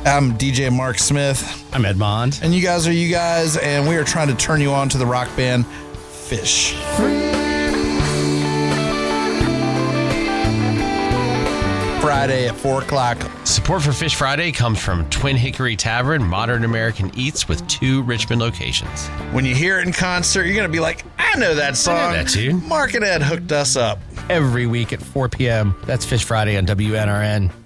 I'm DJ Mark Smith. I'm Ed Mond. And you guys are you guys, and we are trying to turn you on to the rock band Phish. Friday at 4 o'clock. Support for Phish Friday comes from Twin Hickory Tavern, Modern American Eats with 2 Richmond locations. When you hear it in concert, you're going to be like, I know that song. I know that tune. Mark and Ed hooked us up. Every week at 4 p.m. That's Phish Friday on WNRN.